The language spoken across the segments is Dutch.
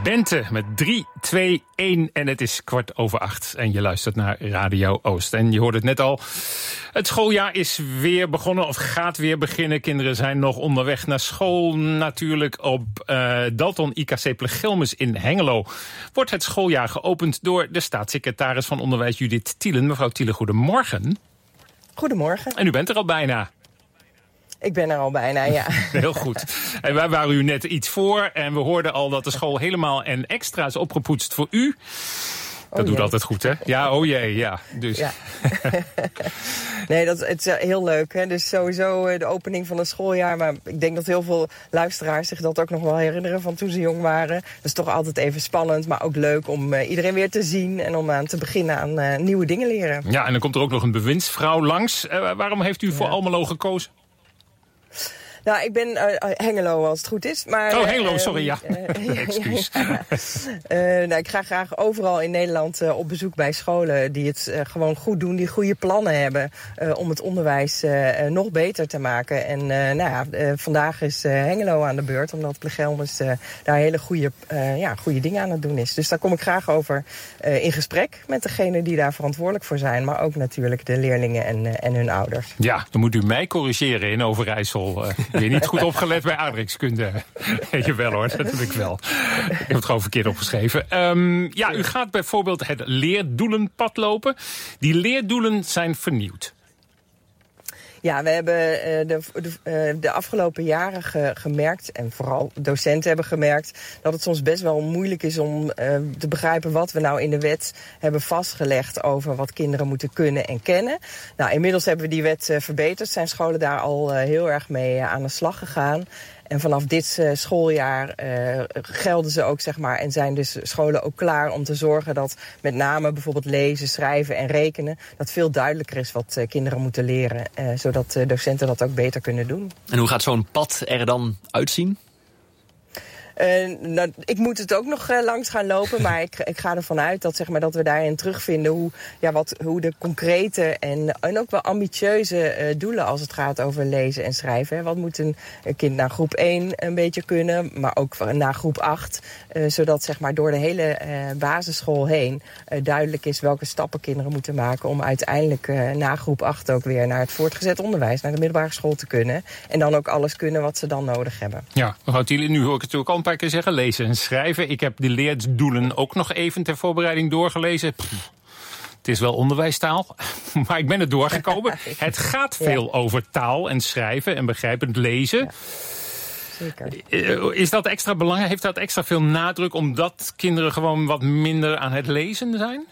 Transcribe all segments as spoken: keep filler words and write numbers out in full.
Bente met drie, twee, één en het is kwart over acht. En je luistert naar Radio Oost. En je hoorde het net al, het schooljaar is weer begonnen of gaat weer beginnen. Kinderen zijn nog onderweg naar school. Natuurlijk op uh, Dalton I K C Plegelmus in Hengelo wordt het schooljaar geopend door de staatssecretaris van Onderwijs Judith Thielen. Mevrouw Thielen, goedemorgen. Goedemorgen. En u bent er al bijna. Ik ben er al bijna, ja. Heel goed. En wij waren u net iets voor en we hoorden al dat de school helemaal en extra is opgepoetst voor u. Dat oh doet altijd goed, hè? Ja, oh jee, ja. Dus. Ja. Nee, dat, het is heel leuk. Hè? Dus sowieso de opening van het schooljaar. Maar ik denk dat heel veel luisteraars zich dat ook nog wel herinneren van toen ze jong waren. Dat is toch altijd even spannend, maar ook leuk om uh, iedereen weer te zien en om aan te beginnen aan uh, nieuwe dingen leren. Ja, en dan komt er ook nog een bewindsvrouw langs. Uh, waarom heeft u voor ja. Almelo gekozen? Nou, ik ben uh, Hengelo als het goed is. Maar, oh, Hengelo, uh, sorry, ja. Uh, Excuus. Ja. Uh, nou, ik ga graag overal in Nederland uh, op bezoek bij scholen die het uh, gewoon goed doen, die goede plannen hebben uh, om het onderwijs uh, uh, nog beter te maken. En uh, nou ja, uh, vandaag is uh, Hengelo aan de beurt, omdat Plegelmus uh, daar hele goede, uh, ja, goede dingen aan het doen is. Dus daar kom ik graag over uh, in gesprek met degenen die daar verantwoordelijk voor zijn, maar ook natuurlijk de leerlingen en, uh, en hun ouders. Ja, dan moet u mij corrigeren in Overijssel. Uh. Ben je niet goed opgelet bij aardrijkskunde? Jawel hoor, dat heb ik wel. Ik heb het gewoon verkeerd opgeschreven. Um, ja, u gaat bijvoorbeeld het leerdoelenpad lopen. Die leerdoelen zijn vernieuwd. Ja, we hebben uh, de, de, uh, de afgelopen jaren ge, gemerkt, en vooral docenten hebben gemerkt, dat het soms best wel moeilijk is om uh, te begrijpen wat we nou in de wet hebben vastgelegd over wat kinderen moeten kunnen en kennen. Nou, inmiddels hebben we die wet uh, verbeterd, zijn scholen daar al uh, heel erg mee uh, aan de slag gegaan. En vanaf dit uh, schooljaar uh, gelden ze ook, zeg maar, en zijn dus scholen ook klaar om te zorgen dat met name bijvoorbeeld lezen, schrijven en rekenen, dat veel duidelijker is wat uh, kinderen moeten leren, uh, zodat uh, docenten dat ook beter kunnen doen. En hoe gaat zo'n pad er dan uitzien? Uh, nou, ik moet het ook nog uh, langs gaan lopen, maar ik, ik ga ervan uit dat, zeg maar, dat we daarin terugvinden hoe, ja, wat, hoe de concrete en, en ook wel ambitieuze uh, doelen als het gaat over lezen en schrijven. Hè. Wat moet een, een kind na groep één een beetje kunnen, maar ook na groep acht. Uh, zodat, zeg maar, door de hele uh, basisschool heen uh, duidelijk is welke stappen kinderen moeten maken om uiteindelijk uh, na groep acht ook weer naar het voortgezet onderwijs, naar de middelbare school te kunnen. En dan ook alles kunnen wat ze dan nodig hebben. Ja, mevrouw Thielen, nu hoor ik het natuurlijk al een paar keer zeggen, lezen en schrijven. Ik heb de leerdoelen ook nog even ter voorbereiding doorgelezen. Pff, het is wel onderwijstaal, maar ik ben er doorgekomen. Het gaat veel ja. over taal en schrijven en begrijpend lezen. Ja. Zeker. Is dat extra belangrijk? Heeft dat extra veel nadruk omdat kinderen gewoon wat minder aan het lezen zijn?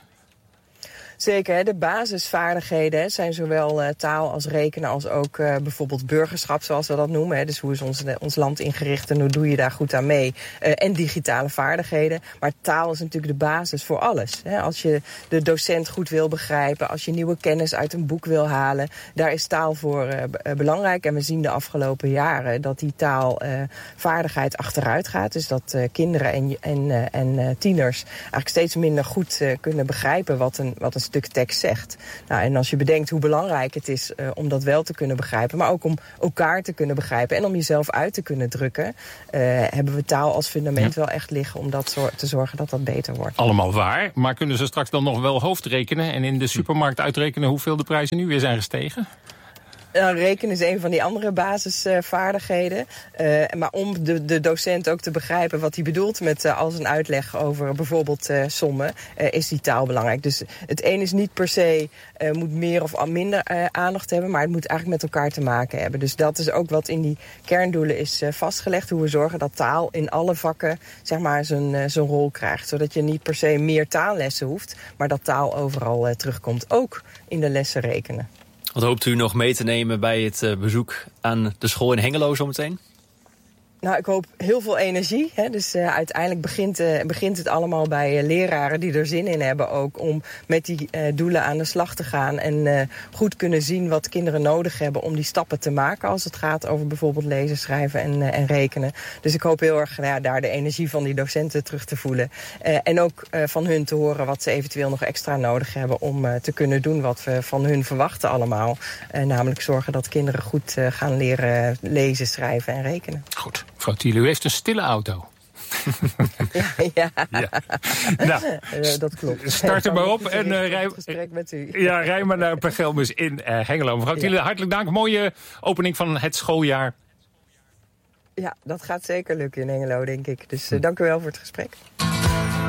Zeker, hè. De basisvaardigheden hè, zijn zowel uh, taal als rekenen als ook uh, bijvoorbeeld burgerschap, zoals we dat noemen. Hè. Dus hoe is ons, ons land ingericht en hoe doe je daar goed aan mee? Uh, en digitale vaardigheden. Maar taal is natuurlijk de basis voor alles. Hè. Als je de docent goed wil begrijpen, als je nieuwe kennis uit een boek wil halen, daar is taal voor uh, b- belangrijk. En we zien de afgelopen jaren dat die taalvaardigheid uh, achteruit gaat. Dus dat uh, kinderen en, en, uh, en uh, tieners eigenlijk steeds minder goed uh, kunnen begrijpen wat een, wat een stuk tekst zegt. Nou, en als je bedenkt hoe belangrijk het is uh, om dat wel te kunnen begrijpen, maar ook om elkaar te kunnen begrijpen en om jezelf uit te kunnen drukken, uh, hebben we taal als fundament ja. wel echt liggen om dat zo- te zorgen dat dat beter wordt. Allemaal waar, maar kunnen ze straks dan nog wel hoofdrekenen en in de supermarkt uitrekenen hoeveel de prijzen nu weer zijn gestegen? Nou, rekenen is een van die andere basisvaardigheden. Uh, maar om de, de docent ook te begrijpen wat hij bedoelt met uh, als een uitleg over bijvoorbeeld uh, sommen, uh, is die taal belangrijk. Dus het een is niet per se, uh, moet meer of minder uh, aandacht hebben, maar het moet eigenlijk met elkaar te maken hebben. Dus dat is ook wat in die kerndoelen is uh, vastgelegd, hoe we zorgen dat taal in alle vakken, zeg maar, zijn, uh, zijn rol krijgt. Zodat je niet per se meer taallessen hoeft, maar dat taal overal uh, terugkomt, ook in de lessen rekenen. Wat hoopt u nog mee te nemen bij het uh, bezoek aan de school in Hengelo zometeen? Nou, ik hoop heel veel energie. Hè. Dus uh, uiteindelijk begint, uh, begint het allemaal bij uh, leraren die er zin in hebben ook om met die uh, doelen aan de slag te gaan. En uh, goed kunnen zien wat kinderen nodig hebben om die stappen te maken als het gaat over bijvoorbeeld lezen, schrijven en, uh, en rekenen. Dus ik hoop heel erg nou ja, daar de energie van die docenten terug te voelen. Uh, en ook uh, van hun te horen wat ze eventueel nog extra nodig hebben om uh, te kunnen doen wat we van hun verwachten allemaal. Uh, namelijk zorgen dat kinderen goed uh, gaan leren lezen, schrijven en rekenen. Goed. Mevrouw Thielen, u heeft een stille auto. ja, ja. ja. Nou, uh, dat klopt. Start er maar op en uh, rij, gesprek met u. Ja, rij maar naar Pelgelmus in uh, Hengelo. Mevrouw Thiele, ja. hartelijk dank. Mooie opening van het schooljaar. Ja, dat gaat zeker lukken in Hengelo, denk ik. Dus uh, dank u wel voor het gesprek.